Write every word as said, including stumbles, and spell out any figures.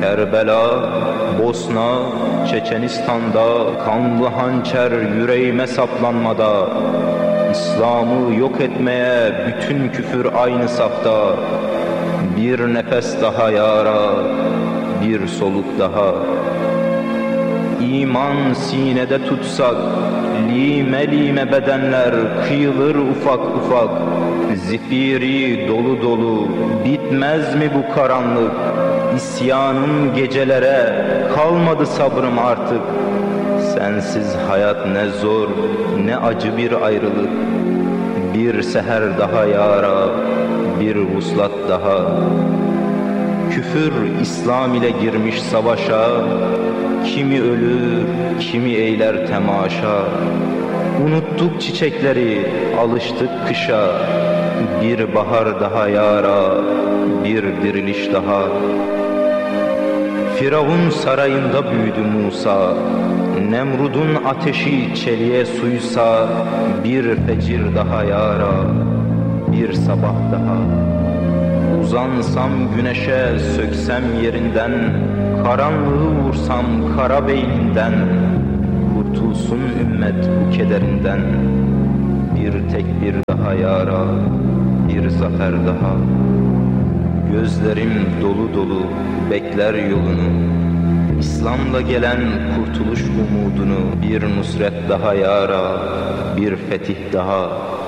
Kerbela, Bosna, Çeçenistan'da kanlı hançer yüreğime saplanmada, İslam'ı yok etmeye bütün küfür aynı safta. Bir nefes daha ya Rab, bir soluk daha. İman sinede tutsak, lime lime bedenler kıyılır ufak ufak. Zifiri dolu dolu, bitmez mi bu karanlık? İsyanım gecelere, kalmadı sabrım artık. Sensiz hayat ne zor, ne acı bir ayrılık. Bir seher daha ya Rab, bir vuslat daha. Küfür İslam ile girmiş savaşa, kimi ölür, kimi eyler temaşa. Unuttuk çiçekleri, alıştık kışa. Bir bahar daha ya Rab, bir diriliş daha. Firavun sarayında büyüdü Musa, Nemrud'un ateşi çeliğe suysa. Bir fecir daha ya Rab, bir sabah daha. Uzansam güneşe, söksem yerinden, karanlığı vursam kara beyninden. Kurtulsun ümmet bu kederinden. Bir tek bir daha ya Rab, bir zafer daha. Gözlerim dolu dolu bekler yolunu, İslam'la gelen kurtuluş umudunu. Bir nusret daha ya Rab, bir fetih daha.